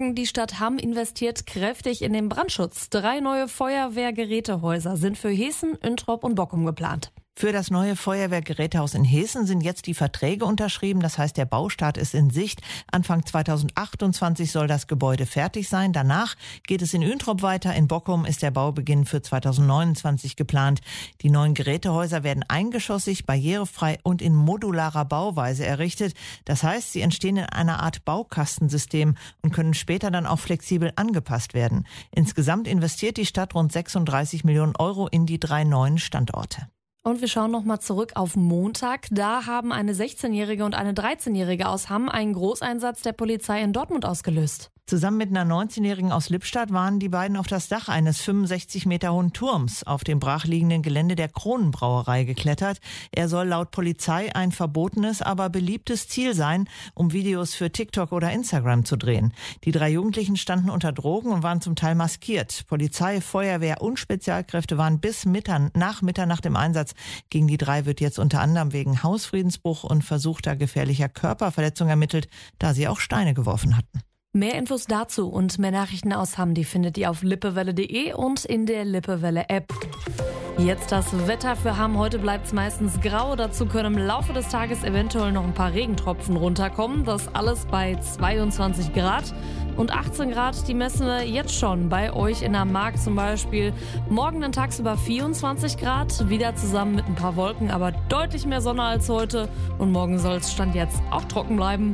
Morgen. Die Stadt Hamm investiert kräftig in den Brandschutz. 3 neue Feuerwehrgerätehäuser sind für Hessen, Üntrop und Bockum geplant. Für das neue Feuerwehrgerätehaus in Hessen sind jetzt die Verträge unterschrieben. Das heißt, der Baustart ist in Sicht. Anfang 2028 soll das Gebäude fertig sein. Danach geht es in Üntrop weiter. In Bockum ist der Baubeginn für 2029 geplant. Die neuen Gerätehäuser werden eingeschossig, barrierefrei und in modularer Bauweise errichtet. Das heißt, sie entstehen in einer Art Baukastensystem und können später dann auch flexibel angepasst werden. Insgesamt investiert die Stadt rund 36 Millionen Euro in die 3 neuen Standorte. Und wir schauen nochmal zurück auf Montag. Da haben eine 16-Jährige und eine 13-Jährige aus Hamm einen Großeinsatz der Polizei in Dortmund ausgelöst. Zusammen mit einer 19-Jährigen aus Lippstadt waren die beiden auf das Dach eines 65 Meter hohen Turms auf dem brachliegenden Gelände der Kronenbrauerei geklettert. Er soll laut Polizei ein verbotenes, aber beliebtes Ziel sein, um Videos für TikTok oder Instagram zu drehen. Die 3 Jugendlichen standen unter Drogen und waren zum Teil maskiert. Polizei, Feuerwehr und Spezialkräfte waren bis nach Mitternacht im Einsatz. Gegen die 3 wird jetzt unter anderem wegen Hausfriedensbruch und versuchter gefährlicher Körperverletzung ermittelt, da sie auch Steine geworfen hatten. Mehr Infos dazu und mehr Nachrichten aus Hamm, die findet ihr auf lippewelle.de und in der Lippewelle-App. Jetzt das Wetter für Hamm. Heute bleibt es meistens grau. Dazu können im Laufe des Tages eventuell noch ein paar Regentropfen runterkommen. Das alles bei 22 Grad. Und 18 Grad, die messen wir jetzt schon bei euch in der Mark zum Beispiel. Morgen dann tagsüber 24 Grad, wieder zusammen mit ein paar Wolken, aber deutlich mehr Sonne als heute. Und morgen soll es Stand jetzt auch trocken bleiben.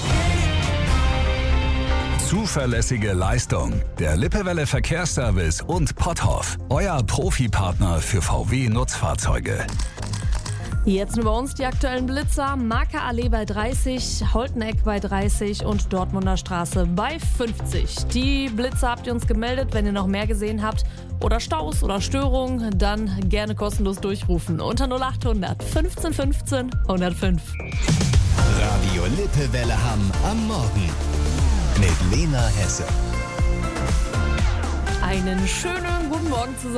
Zuverlässige Leistung. Der Lippewelle Verkehrsservice und Potthoff. Euer Profipartner für VW-Nutzfahrzeuge. Jetzt nur bei uns die aktuellen Blitzer. Marker Allee bei 30, Holteneck bei 30 und Dortmunder Straße bei 50. Die Blitzer habt ihr uns gemeldet. Wenn ihr noch mehr gesehen habt oder Staus oder Störungen, dann gerne kostenlos durchrufen. Unter 0800 15 15 105. Radio Lippewelle Hamm am Morgen. Mit Lena Hesse. Einen schönen guten Morgen zusammen.